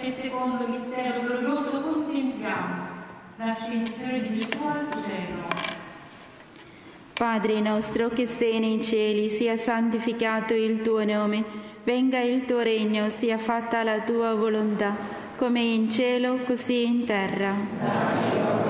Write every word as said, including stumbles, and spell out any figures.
e secondo mistero glorioso contempliamo l'ascensione di Gesù al cielo. Padre nostro che sei nei cieli, sia santificato il tuo nome, venga il tuo regno, sia fatta la tua volontà, come in cielo così in terra.